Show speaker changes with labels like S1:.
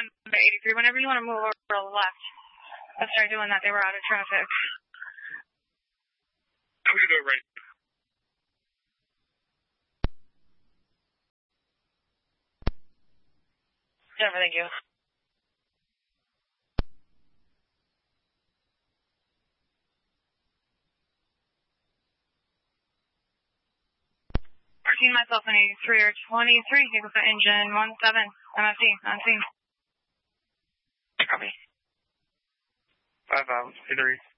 S1: to 83. Whenever you want to move over to the left, let's start doing that. They were out of traffic.
S2: I'm going to go right.
S1: Jennifer, thank you. Myself in 83 or 23, equal to engine 17, MFD, on scene.
S2: Copy. 5 out, 3.